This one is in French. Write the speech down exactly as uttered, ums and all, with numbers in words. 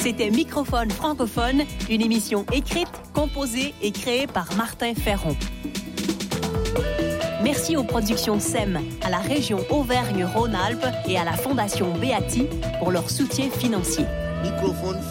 C'était Microphone francophone, une émission écrite, composée et créée par Martin Ferron. Merci aux productions S E M, à la région Auvergne-Rhône-Alpes et à la Fondation Beati pour leur soutien financier. Microphone